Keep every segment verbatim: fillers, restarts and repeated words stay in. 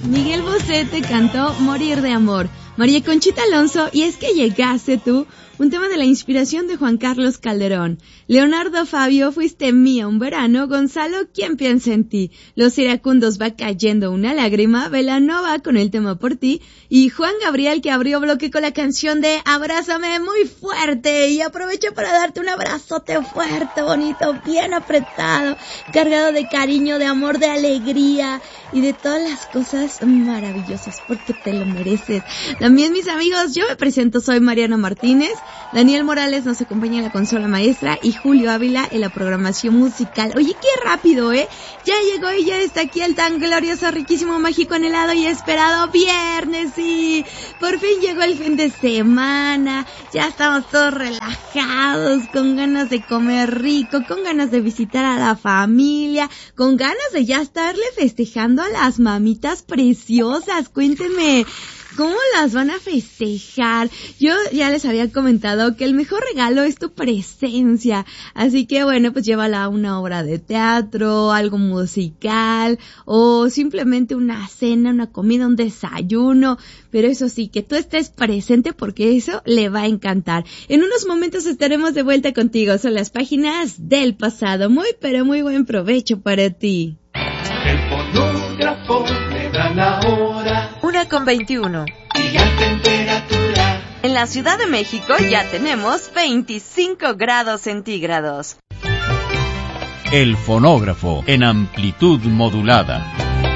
Miguel Bosé te cantó Morir de Amor. María Conchita Alonso, Y es que llegaste tú, un tema de la inspiración de Juan Carlos Calderón. Leonardo Fabio, Fuiste mía un verano. Gonzalo, ¿Quién piensa en ti? Los iracundos, Va cayendo una lágrima. Belanova con el tema Por ti. Y Juan Gabriel, que abrió bloque con la canción de Abrázame muy fuerte. Y aprovecho para darte un abrazote fuerte, bonito, bien apretado, cargado de cariño, de amor, de alegría y de todas las cosas maravillosas, porque te lo mereces. También, mis amigos, yo me presento, soy Mariana Martínez. Daniel Morales nos acompaña en la consola maestra y Julio Ávila en la programación musical. Oye, qué rápido, ¿eh? Ya llegó y ya está aquí el tan glorioso, riquísimo, mágico, anhelado y esperado viernes. Y por fin llegó el fin de semana. Ya estamos todos relajados, con ganas de comer rico, con ganas de visitar a la familia, con ganas de ya estarle festejando a las mamitas preciosas. Cuéntenme, ¿cómo las van a festejar? Yo ya les había comentado que el mejor regalo es tu presencia. Así que bueno, pues llévala a una obra de teatro, algo musical, o simplemente una cena, una comida, un desayuno. Pero eso sí, que tú estés presente, porque eso le va a encantar. En unos momentos estaremos de vuelta contigo. Son las páginas del pasado. Muy, pero muy buen provecho para ti. El fonógrafo me da la hora. Una con veintiuno. Y la temperatura. En la Ciudad de México ya tenemos veinticinco grados centígrados. El fonógrafo en amplitud modulada.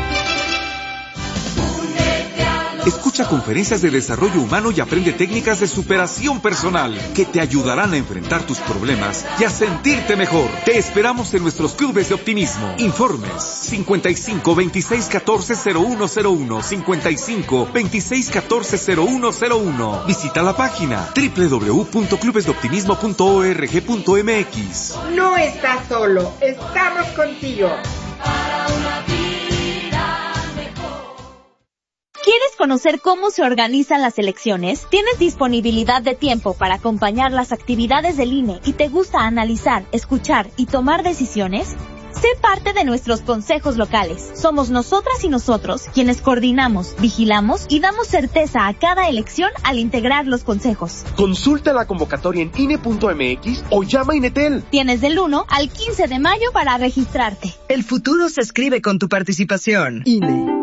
Escucha conferencias de desarrollo humano y aprende técnicas de superación personal que te ayudarán a enfrentar tus problemas y a sentirte mejor. Te esperamos en nuestros clubes de optimismo. Informes cincuenta y cinco, veintiséis, catorce, cero uno cero uno, cincuenta y cinco, veintiséis, catorce, cero uno cero uno. Visita la página doble u doble u doble u punto clubes de optimismo punto org punto m x. No estás solo, estamos contigo. Para una vida mejor. ¿Quieres conocer cómo se organizan las elecciones? ¿Tienes disponibilidad de tiempo para acompañar las actividades del I N E y te gusta analizar, escuchar y tomar decisiones? Sé parte de nuestros consejos locales. Somos nosotras y nosotros quienes coordinamos, vigilamos y damos certeza a cada elección al integrar los consejos. Consulta la convocatoria en I N E punto m x o llama a Inetel. Tienes del uno al quince de mayo para registrarte. El futuro se escribe con tu participación. I N E.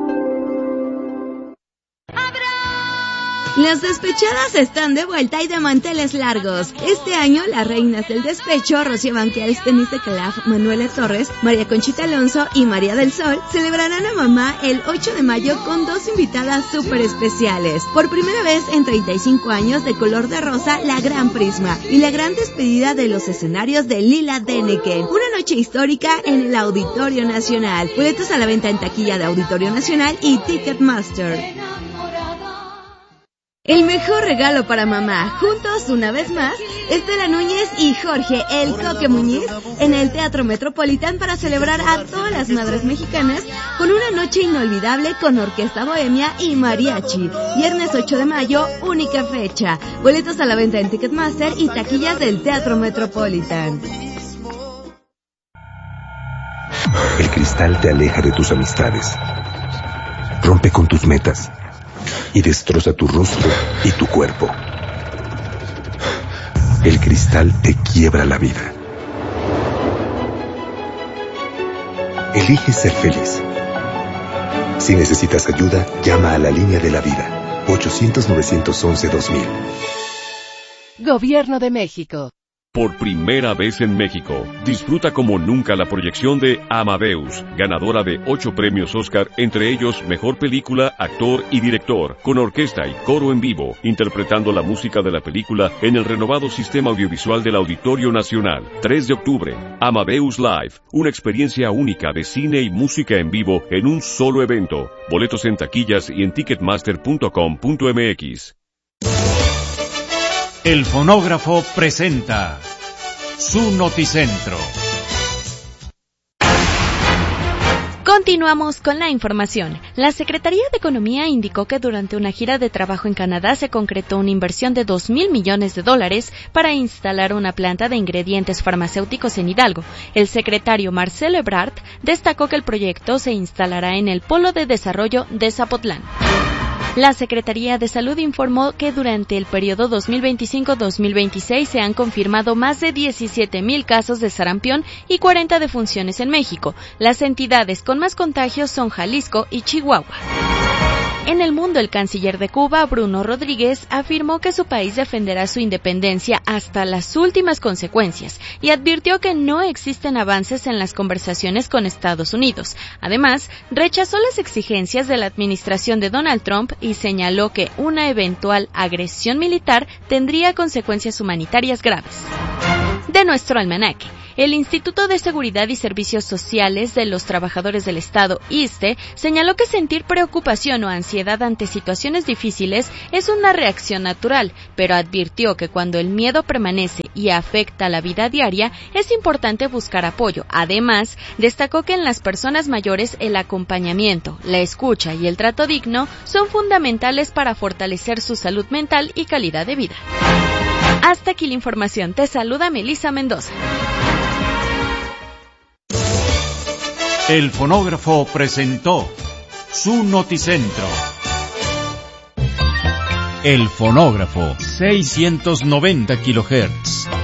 Las despechadas están de vuelta y de manteles largos. Este año, las reinas del despecho, Rocío Banquels, Denise de Calaf, Manuela Torres, María Conchita Alonso y María del Sol, celebrarán a mamá el ocho de mayo con dos invitadas súper especiales. Por primera vez en treinta y cinco años, de color de rosa, la Gran Prisma y la gran despedida de los escenarios de Lila Deneken. Una noche histórica en el Auditorio Nacional. Boletos a la venta en taquilla de Auditorio Nacional y Ticketmaster. El mejor regalo para mamá, juntos una vez más, Estela Núñez y Jorge El Coque Muñiz en el Teatro Metropolitan para celebrar a todas las madres mexicanas con una noche inolvidable con orquesta bohemia y mariachi. Viernes ocho de mayo, única fecha. Boletos a la venta en Ticketmaster y taquillas del Teatro Metropolitan. El cristal te aleja de tus amistades, rompe con tus metas y destroza tu rostro y tu cuerpo. El cristal te quiebra la vida. Elige ser feliz. Si necesitas ayuda, llama a la línea de la vida. ochocientos, novecientos once, dos mil. Gobierno de México. Por primera vez en México, disfruta como nunca la proyección de Amadeus, ganadora de ocho premios Oscar, entre ellos Mejor Película, Actor y Director, con orquesta y coro en vivo, interpretando la música de la película en el renovado sistema audiovisual del Auditorio Nacional. tres de octubre, Amadeus Live, una experiencia única de cine y música en vivo en un solo evento. Boletos en taquillas y en ticketmaster punto com punto m x. El fonógrafo presenta su Noticentro. Continuamos con la información. La Secretaría de Economía indicó que durante una gira de trabajo en Canadá se concretó una inversión de dos mil millones de dólares para instalar una planta de ingredientes farmacéuticos en Hidalgo. El secretario Marcelo Ebrard destacó que el proyecto se instalará en el Polo de Desarrollo de Zapotlán. La Secretaría de Salud informó que durante el periodo dos mil veinticinco a dos mil veintiséis se han confirmado más de diecisiete mil casos de sarampión y cuarenta defunciones en México. Las entidades con más contagios son Jalisco y Chihuahua. En el mundo, el canciller de Cuba, Bruno Rodríguez, afirmó que su país defenderá su independencia hasta las últimas consecuencias y advirtió que no existen avances en las conversaciones con Estados Unidos. Además, rechazó las exigencias de la administración de Donald Trump y señaló que una eventual agresión militar tendría consecuencias humanitarias graves. De nuestro almanaque. El Instituto de Seguridad y Servicios Sociales de los Trabajadores del Estado, I S S S T E, señaló que sentir preocupación o ansiedad ante situaciones difíciles es una reacción natural, pero advirtió que cuando el miedo permanece y afecta la vida diaria, es importante buscar apoyo. Además, destacó que en las personas mayores el acompañamiento, la escucha y el trato digno son fundamentales para fortalecer su salud mental y calidad de vida. Hasta aquí la información. Te saluda Melissa Mendoza. El fonógrafo presentó su noticentro. El fonógrafo, seiscientos noventa kilohertz.